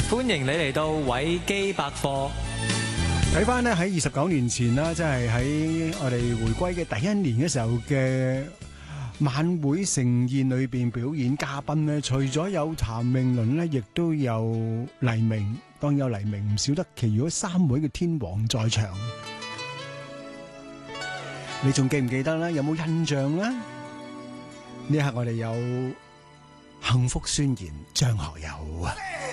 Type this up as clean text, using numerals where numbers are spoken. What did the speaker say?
歡迎你嚟到維基百科。 睇翻呢，喺29年前啦，即係喺我哋回歸嘅第一年嘅時候嘅晚會盛宴裏邊表演嘉賓呢，除咗有譚詠麟呢，亦都有黎明。當然有黎明，唔少得其餘嗰3位嘅天王在場。你仲記唔記得呢？有冇印象呢？呢一刻我哋有幸福宣言張學友啊！